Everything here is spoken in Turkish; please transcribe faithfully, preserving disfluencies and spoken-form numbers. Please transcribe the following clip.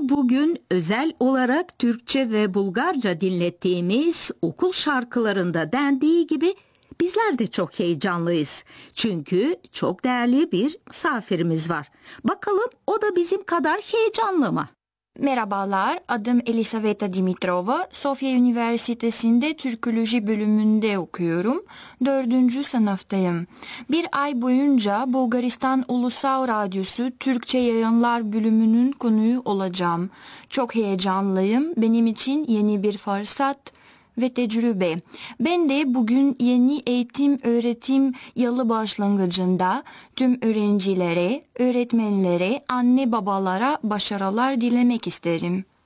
bugün özel olarak Türkçe ve Bulgarca dinlettiğimiz okul şarkılarında dendiği gibi bizler de çok heyecanlıyız. Çünkü çok değerli bir misafirimiz var. Bakalım o da bizim kadar heyecanlı mı? Merhabalar, adım Elisaveta Dimitrova. Sofya Üniversitesi'nde Türkoloji bölümünde okuyorum. Dördüncü sınıftayım. Bir ay boyunca Bulgaristan Ulusal Radyosu Türkçe Yayınlar bölümünün konuğu olacağım. Çok heyecanlıyım. Benim için yeni bir fırsat ve tecrübe. Ben de bugün yeni eğitim öğretim yılı başlangıcında tüm öğrencilere, öğretmenlere, anne babalara başarılar dilemek isterim.